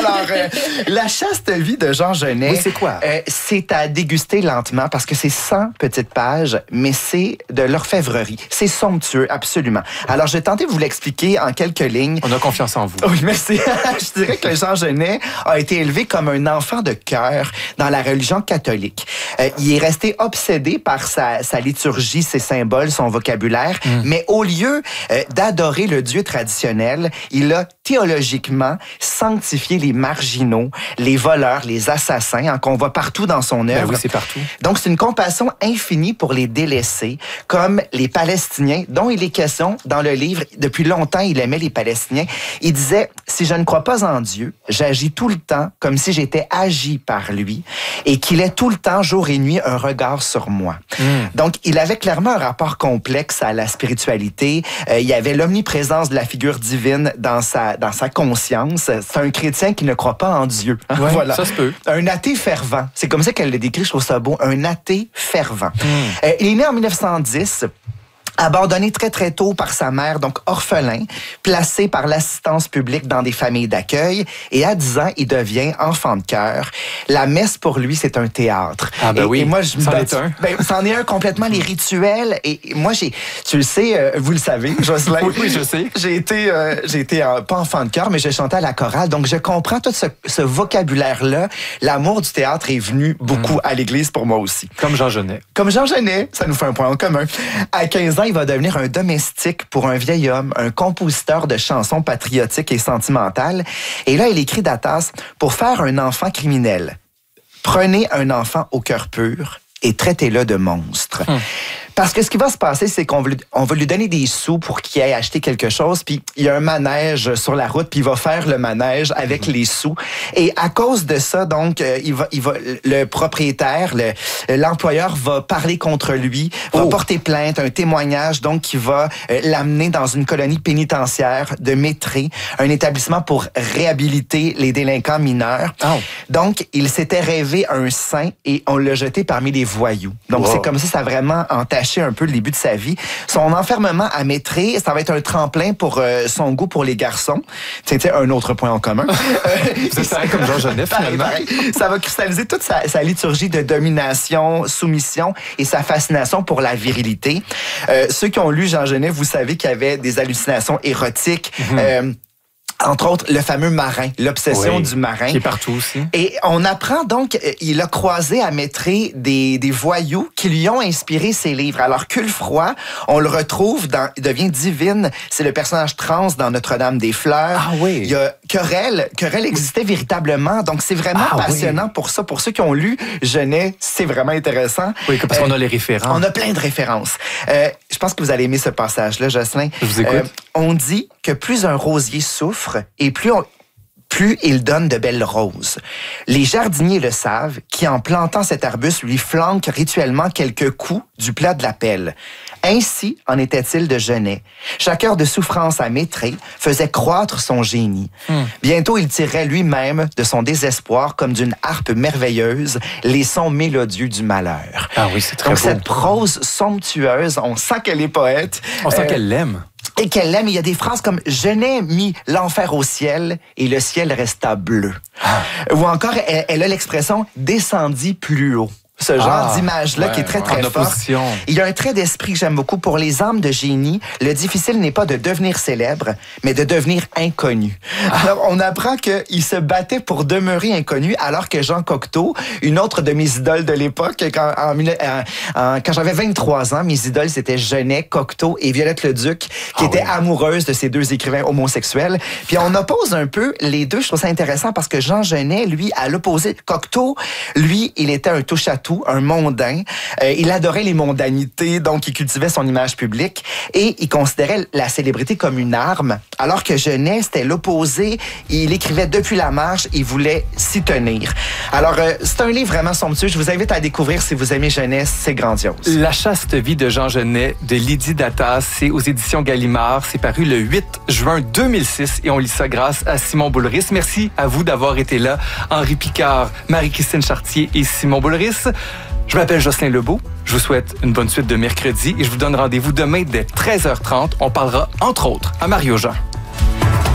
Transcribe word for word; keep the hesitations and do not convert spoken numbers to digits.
Alors, euh, la chaste vie de Jean Genet, oui, c'est quoi? Euh, c'est à déguster lentement parce que c'est cent petites pages, mais c'est de l'orfèvrerie. C'est somptueux, absolument. Alors, je vais tenter de vous l'expliquer en quelques lignes. On a confiance en vous. Oui, merci. Je dirais que Jean Genet a été élevé comme un enfant de cœur dans la religion catholique. Euh, il est resté obsédé par sa, sa liturgie, ses symboles, son vocabulaire, mm. mais au lieu euh, d'adorer le Dieu traditionnel, il a théologiquement sanctifié les marginaux, les voleurs, les assassins, hein, qu'on voit partout dans son œuvre. Ben oui, c'est partout. Donc, c'est une compassion infinie pour les délaissés, comme les Palestiniens, dont il est question dans le livre. Depuis longtemps, il aimait les Palestiniens. Il disait, si je ne crois pas en Dieu, j'agis tout le temps comme si j'étais agi par lui et qu'il ait tout le temps, jour et nuit, un regard sur moi. Mm. Donc, il avait clairement un rapport complexe à la spiritualité. Euh, il y avait l'omniprésence de la figure divine dans sa, dans sa conscience. C'est un chrétien qui ne croit pas en Dieu. Ouais, voilà. Ça se peut. Un athée fervent. C'est comme ça qu'elle le décrit, je trouve ça beau. Un athée fervent. Mm. Euh, il est né en dix-neuf cent dix. Abandonné très, très tôt par sa mère, donc orphelin, placé par l'assistance publique dans des familles d'accueil. Et à dix ans, il devient enfant de cœur. La messe, pour lui, c'est un théâtre. Ah ben et, oui, et moi, je c'en est un. Ben, c'en est un complètement, les rituels. Et moi, j'ai, tu le sais, euh, vous le savez, Jocelyn. Oui, oui, je sais. J'ai été, euh, j'ai été euh, pas enfant de cœur, mais j'ai chanté à la chorale. Donc, je comprends tout ce, ce vocabulaire-là. L'amour du théâtre est venu beaucoup mmh. à l'église pour moi aussi. Comme Jean Genet. Comme Jean Genet, ça nous fait un point en commun. À quinze ans, il va devenir un domestique pour un vieil homme, un compositeur de chansons patriotiques et sentimentales. Et là, il écrit d'Atas, pour faire un enfant criminel, prenez un enfant au cœur pur et traitez-le de monstre. Hum. Parce que ce qui va se passer, c'est qu'on va, on va lui donner des sous pour qu'il aille acheter quelque chose, puis il y a un manège sur la route, puis il va faire le manège avec mmh. les sous. Et à cause de ça, donc, euh, il va, il va, le propriétaire, le, l'employeur va parler contre lui, va oh. porter plainte, un témoignage, donc, qui va euh, l'amener dans une colonie pénitentiaire de Métré, un établissement pour réhabiliter les délinquants mineurs. Oh. Donc, il s'était rêvé un saint et on l'a jeté parmi les voyous. Donc, wow. c'est comme si ça a vraiment entaché un peu le début de sa vie. Son enfermement à Métré, ça va être un tremplin pour euh, son goût pour les garçons. C'était un autre point en commun. C'est pareil comme Jean Genet, finalement. Pareil, pareil. Ça va cristalliser toute sa, sa liturgie de domination, soumission et sa fascination pour la virilité. Euh, ceux qui ont lu Jean Genet, vous savez qu'il y avait des hallucinations érotiques. Mm-hmm. Euh, Entre autres, le fameux marin, l'obsession oui, du marin. Qui est partout aussi. Et on apprend donc, il a croisé à Métré des, des voyous qui lui ont inspiré ses livres. Alors, Culfroy, on le retrouve dans, il devient Divine, c'est le personnage trans dans Notre-Dame des Fleurs. Ah oui. Il y a Querelle, Querelle existait véritablement, donc c'est vraiment ah, passionnant oui. pour ça. Pour ceux qui ont lu Genet, c'est vraiment intéressant. Oui, parce euh, qu'on a les références. On a plein de références. Euh, je pense que vous allez aimer ce passage-là, Jocelyn. Je vous écoute. Euh, on dit que plus un rosier souffre, et plus, on, plus il donne de belles roses. Les jardiniers le savent, qui en plantant cet arbuste lui flanquent rituellement quelques coups du plat de la pelle. Ainsi en était-il de Genet. Chaque heure de souffrance à Métré faisait croître son génie. Hmm. Bientôt, il tirait lui-même de son désespoir comme d'une harpe merveilleuse les sons mélodieux du malheur. Ah oui, c'est très Donc beau. cette prose somptueuse, on sent qu'elle est poète. On sent euh, qu'elle l'aime. Et qu'elle l'aime. Il y a des phrases comme « Genet mit l'enfer au ciel et le ciel resta bleu ah. ». Ou encore, elle, elle a l'expression « descendit plus haut ». Ce genre ah, d'image-là ouais, qui est très, très fort. Opposition. Il y a un trait d'esprit que j'aime beaucoup. Pour les âmes de génie, le difficile n'est pas de devenir célèbre, mais de devenir inconnu. Ah. Alors, on apprend qu'il se battait pour demeurer inconnu, alors que Jean Cocteau, une autre de mes idoles de l'époque, quand, en, en, quand j'avais vingt-trois ans, mes idoles, c'était Genet, Cocteau et Violette Leduc, qui ah, étaient oui. amoureuses de ces deux écrivains homosexuels. Puis on oppose un peu les deux. Je trouve ça intéressant parce que Jean Genet, lui, à l'opposé, Cocteau, lui, il était un touche-à-tout, un mondain. Euh, il adorait les mondanités, donc il cultivait son image publique et il considérait la célébrité comme une arme, alors que Genet, c'était l'opposé. Il écrivait depuis la marche, il voulait s'y tenir. Alors, euh, c'est un livre vraiment somptueux. Je vous invite à découvrir si vous aimez Genet, c'est grandiose. La chaste vie de Jean Genet de Lydie Datas, c'est aux éditions Gallimard. C'est paru le huit juin deux mille six et on lit ça grâce à Simon Boulris. Merci à vous d'avoir été là. Henri Picard, Marie-Christine Chartier et Simon Boulris. Je m'appelle Jocelyn Lebeau. Je vous souhaite une bonne suite de mercredi et je vous donne rendez-vous demain dès treize heures trente. On parlera, entre autres, à Mario Jean.